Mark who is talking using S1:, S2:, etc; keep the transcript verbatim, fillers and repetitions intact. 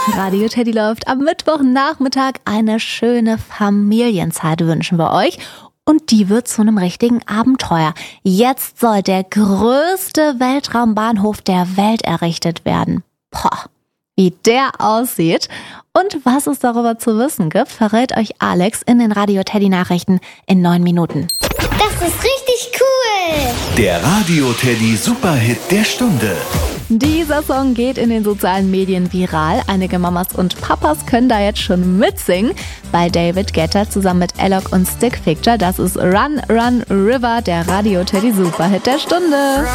S1: Radio Teddy läuft am Mittwochnachmittag. Eine schöne Familienzeit wünschen wir euch. Und die wird zu einem richtigen Abenteuer. Jetzt soll der größte Weltraumbahnhof der Welt errichtet werden. Boah, wie der aussieht und was es darüber zu wissen gibt, verrät euch Alex in den Radio Teddy Nachrichten in neun Minuten.
S2: Das ist richtig cool!
S3: Der Radio Teddy Superhit der Stunde.
S1: Dieser Song geht in den sozialen Medien viral. Einige Mamas und Papas können da jetzt schon mitsingen. Bei David Guetta zusammen mit Alok und Stick Picture. Das ist Run, Run, River, der Radio Teddy Superhit der Stunde.